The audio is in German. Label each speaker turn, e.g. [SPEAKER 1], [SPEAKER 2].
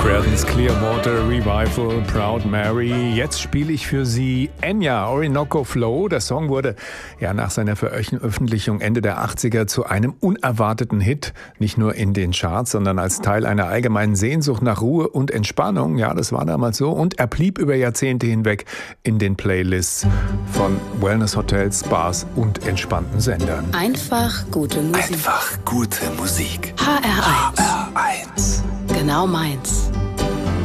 [SPEAKER 1] Creedence Clearwater Revival, Proud Mary. Jetzt spiele ich für Sie Enya, Orinoco Flow. Der Song wurde nach seiner Veröffentlichung Ende der 80er zu einem unerwarteten Hit. Nicht nur in den Charts, sondern als Teil einer allgemeinen Sehnsucht nach Ruhe und Entspannung. Ja, das war damals so. Und er blieb über Jahrzehnte hinweg in den Playlists von Wellness-Hotels, Bars und entspannten Sendern.
[SPEAKER 2] Einfach gute Musik.
[SPEAKER 3] Einfach gute Musik.
[SPEAKER 2] HR1.
[SPEAKER 3] HR1.
[SPEAKER 2] Genau meins.